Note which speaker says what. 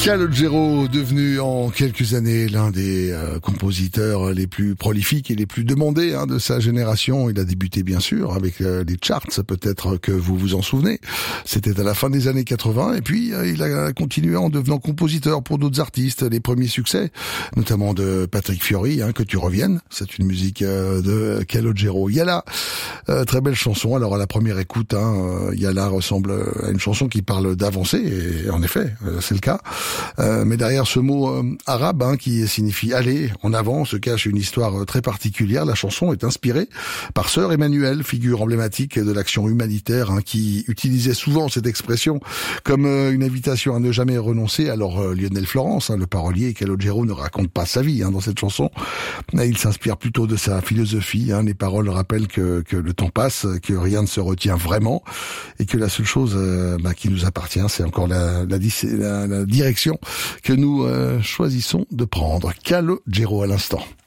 Speaker 1: Calogero, devenu en quelques années l'un des compositeurs les plus prolifiques et les plus demandés de sa génération. Il a débuté bien sûr avec les charts, peut-être que vous vous en souvenez. C'était à la fin des années 80 et puis il a continué en devenant compositeur pour d'autres artistes. Les premiers succès, notamment de Patrick Fiori, Que tu reviennes. C'est une musique de Calogero. Yala, très belle chanson. Alors à la première écoute, Yala ressemble à une chanson qui parle d'avancer et en effet, c'est le cas. Mais derrière ce mot arabe qui signifie aller en avant se cache une histoire très particulière. La chanson est inspirée par Sœur Emmanuelle, figure emblématique de l'action humanitaire qui utilisait souvent cette expression comme une invitation à ne jamais renoncer. Alors Lionel Florence, le parolier, Calogero ne raconte pas sa vie dans cette chanson. Il s'inspire plutôt de sa philosophie. Les paroles rappellent que le temps passe, que rien ne se retient vraiment et que la seule chose qui nous appartient, c'est encore la direction que nous choisissons de prendre. Calogero à l'instant.